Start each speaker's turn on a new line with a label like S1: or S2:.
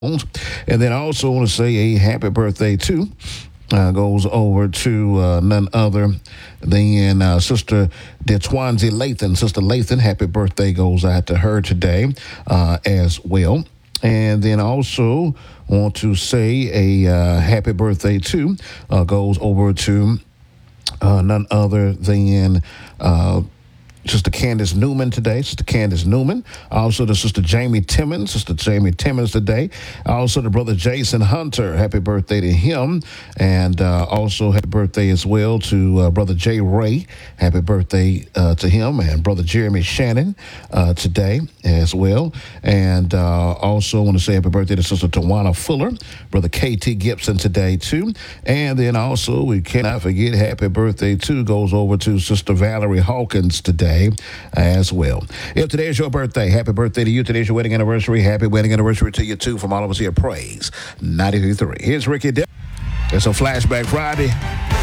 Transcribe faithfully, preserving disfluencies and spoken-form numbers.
S1: And then I also want to say a happy birthday too. Uh, goes over to uh, none other than uh, Sister DeTwanzi Lathan. Sister Lathan, happy birthday goes out to her today uh, as well. And then also want to say a uh, happy birthday too uh, goes over to uh, none other than uh, Sister Candace Newman today, Sister Candace Newman. Also the Sister Jamie Timmons, Sister Jamie Timmons today. Also the Brother Jason Hunter, happy birthday to him. And uh, also happy birthday as well to uh, Brother Jay Ray, happy birthday uh, to him. And Brother Jeremy Shannon uh, today as well. And uh, also want to say happy birthday to Sister Tawana Fuller, Brother K T Gibson today too. And then also we cannot forget happy birthday too goes over to Sister Valerie Hawkins today as well. If today is your birthday, happy birthday to you. Today's your wedding anniversary. Happy wedding anniversary to you too from all of us here at Praise ninety-three point three. Here's Ricky D. It's a Flashback Friday.